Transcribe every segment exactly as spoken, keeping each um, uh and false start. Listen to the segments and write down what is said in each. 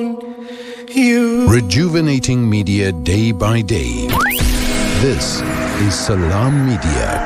You. Rejuvenating media day by day. This is Salam Media.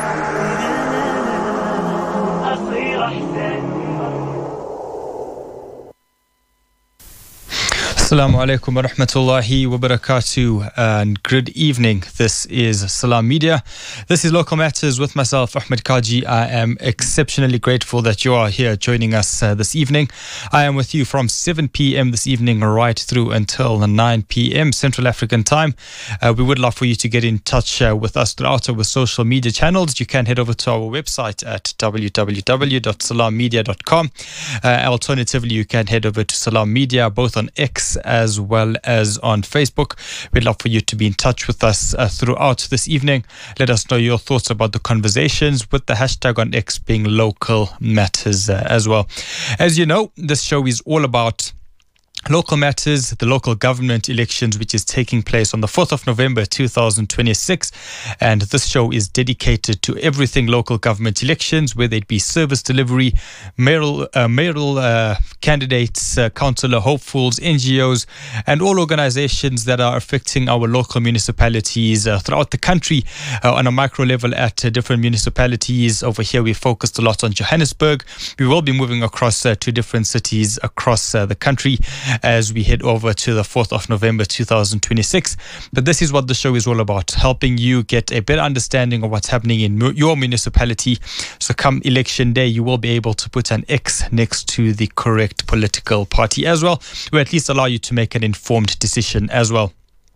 Assalamu alaikum wa rahmatullahi wa barakatuh and good evening. This is Salam Media. This is Local Matters with myself, Ahmed Kaji. I am exceptionally grateful that you are here joining us uh, this evening. I am with you from seven p.m. this evening right through until nine p.m. Central African time. Uh, we would love for you to get in touch uh, with us throughout our social media channels. You can head over to our website at w w w dot salam media dot com. Uh, alternatively, you can head over to Salam Media both on X as well as on Facebook. We'd love for you to be in touch with us uh, throughout this evening. Let us know your thoughts about the conversations with the hashtag on X being Local Matters uh, as well. As you know, this show is all about local matters, the local government elections, which is taking place on the fourth of November two thousand twenty-six. And this show is dedicated to everything local government elections, whether it be service delivery, mayoral, uh, mayoral uh, candidates, uh, councillor hopefuls, N G Os, and all organizations that are affecting our local municipalities uh, throughout the country uh, on a micro level at uh, different municipalities. Over here, we focused a lot on Johannesburg. We will be moving across uh, to different cities across uh, the country as we head over to the fourth of November two thousand twenty-six. But this is what the show is all about, helping you get a better understanding of what's happening in mu- your municipality. So come election day, you will be able to put an X next to the correct political party as well, or at least allow you to make an informed decision as well.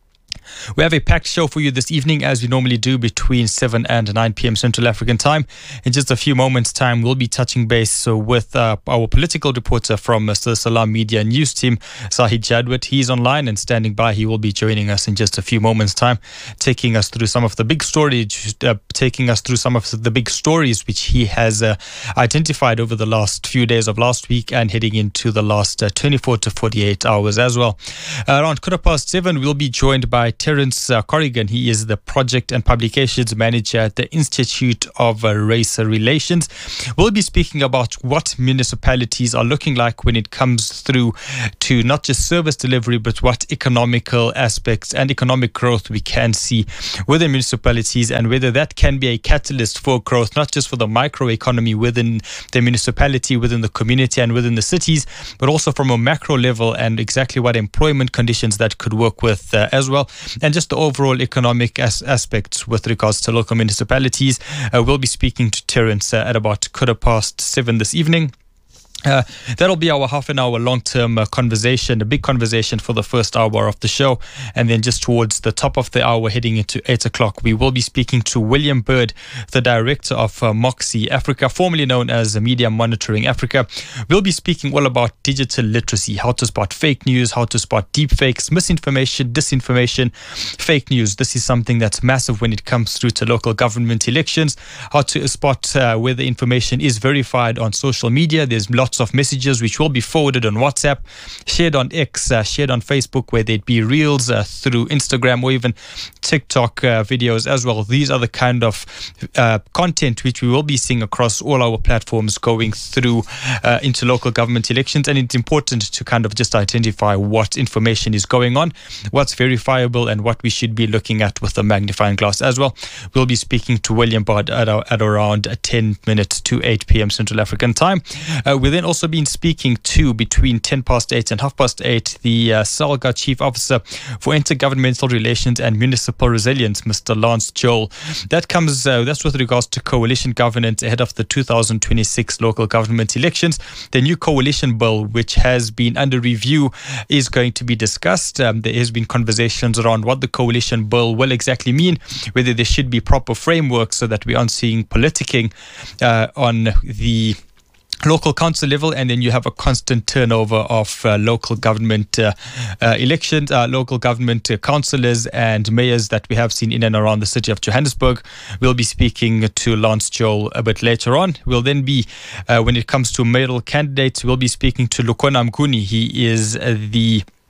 We have a packed show for you this evening, as we normally do, between seven and nine p.m. Central African time. In just a few moments' time, we'll be touching base so with uh, our political reporter from the Salam Media News team, Sahid Jadwat. He's online and standing by. He will be joining us in just a few moments' time, taking us through some of the big stories, uh, taking us through some of the big stories which he has uh, identified over the last few days of last week and heading into the last uh, twenty-four to forty-eight hours as well. Uh, around quarter past seven, we'll be joined by Terence uh, Corrigan. He is the Project and Publications Manager at the Institute of uh, Race Relations. We'll be speaking about what municipalities are looking like when it comes through to not just service delivery, but what economical aspects and economic growth we can see within municipalities, and whether that can be a catalyst for growth, not just for the microeconomy within the municipality, within the community and within the cities, but also from a macro level, and exactly what employment conditions that could work with uh, as well. And just the overall economic as- aspects with regards to local municipalities. Uh, we'll be speaking to Terence uh, at about quarter past seven this evening. Uh, that'll be our half an hour long-term uh, conversation, a big conversation for the first hour of the show. And then just towards the top of the hour, heading into eight o'clock, we will be speaking to William Bird, the director of uh, Moxie Africa, formerly known as Media Monitoring Africa. We'll be speaking all about digital literacy, how to spot fake news, how to spot deep fakes, misinformation, disinformation, fake news. This is something that's massive when it comes through to local government elections, how to spot uh, whether information is verified on social media. There's lots of messages which will be forwarded on WhatsApp, shared on X, uh, shared on Facebook, whether it be Reels, uh, through Instagram, or even TikTok uh, videos as well. These are the kind of uh, content which we will be seeing across all our platforms going through uh, into local government elections. And it's important to kind of just identify what information is going on, what's verifiable, and what we should be looking at with a magnifying glass as well. We'll be speaking to William Bird at, at around ten minutes to eight p.m. Central African time. Uh, we'll then also been speaking to, between ten past eight and half past eight, the uh, SALGA Chief Officer for Intergovernmental Relations and Municipal Resilience, Mister Lance Joel. That comes, uh, that's with regards to coalition governance ahead of the two thousand twenty-six local government elections. The new coalition bill, which has been under review, is going to be discussed. Um, there has been conversations around what the coalition bill will exactly mean, whether there should be proper framework so that we aren't seeing politicking uh, on the local council level, and then you have a constant turnover of uh, local government uh, uh, elections, uh, local government uh, councillors and mayors that we have seen in and around the city of Johannesburg. We'll be speaking to Lance Joel a bit later on. We'll then be, uh, when it comes to mayoral candidates, we'll be speaking to Lukhona Mnguni. He is uh, the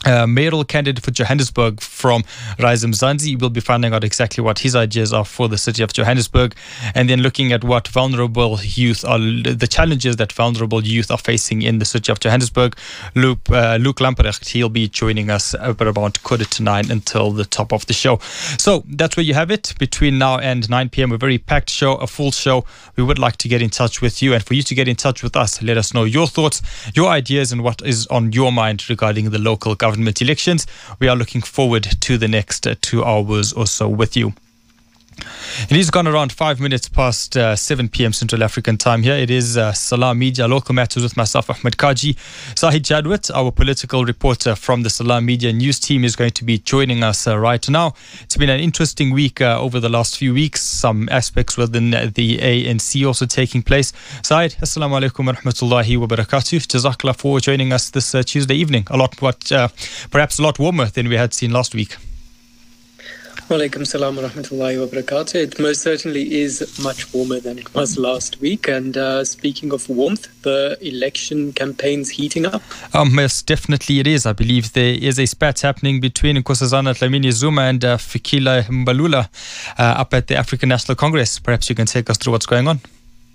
Uh, mayoral candidate for Johannesburg from Rise Mzansi. We'll be finding out exactly what his ideas are for the city of Johannesburg, and then looking at what vulnerable youth are, the challenges that vulnerable youth are facing in the city of Johannesburg. Luke, uh, Luke Lamprecht, he'll be joining us at about quarter to nine until the top of the show. So that's where you have it. Between now and nine p.m, a very packed show, a full show. We would like to get in touch with you, and for you to get in touch with us, let us know your thoughts, your ideas, and what is on your mind regarding the local government Government elections. We are looking forward to the next uh, two hours or so with you. It is gone around five minutes past uh, seven p.m. Central African time here. It is uh, Salam Media, Local Matters with myself, Ahmed Kaji. Sahid Jadwat, our political reporter from the Salam Media news team, is going to be joining us uh, right now. It's been an interesting week uh, over the last few weeks. Some aspects within the A N C also taking place. Sahid, assalamu alaikum wa rahmatullahi wa barakatuh. Jazakallah for joining us this uh, Tuesday evening. A lot, what, uh, perhaps a lot warmer than we had seen last week. Walaikum salam wa rahmatullahi wa barakatuh. It most certainly is much warmer than it was last week. And uh, speaking of warmth, the election campaign's heating up. Um, yes, definitely it is. I believe there is a spat happening between Nkosazana Dlamini Zuma and uh, Fikile Mbalula uh, up at the African National Congress. Perhaps you can take us through what's going on.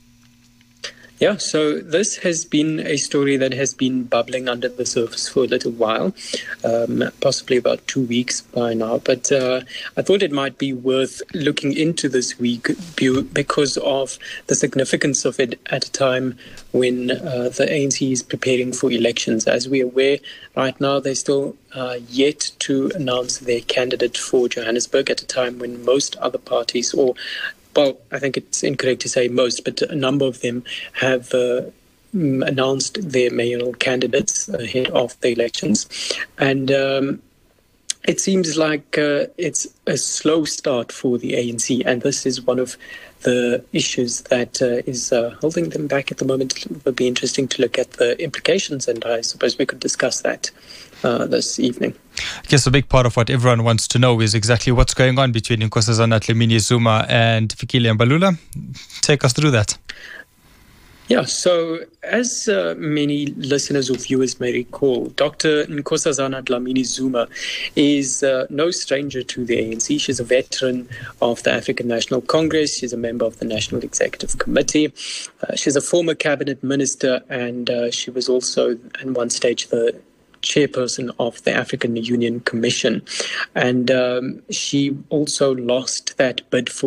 Yeah, so this has been a story that has been bubbling under the surface for a little while, um, possibly about two weeks by now. But uh, I thought it might be worth looking into this week because of the significance of it at a time when uh, the A N C is preparing for elections. As we're aware, right now they're still uh, yet to announce their candidate for Johannesburg at a time when most other parties, or well, I think it's incorrect to say most, but a number of them have uh, announced their mayoral candidates ahead of the elections. And um, it seems like uh, it's a slow start for the A N C, and this is one of the issues that uh, is uh, holding them back at the moment. It will be interesting to look at the implications, and I suppose we could discuss that uh, this evening. I guess a big part of what everyone wants to know is exactly what's going on between Nkosazana Dlamini Zuma and Fikile Mbalula. Take us through that. Yeah, so as uh, many listeners or viewers may recall, Doctor Nkosazana Dlamini Zuma is uh, no stranger to the A N C. She's a veteran of the African National Congress. She's a member of the National Executive Committee. Uh, she's a former cabinet minister, and uh, she was also, at one stage, the chairperson of the African Union Commission. And um, she also lost that bid for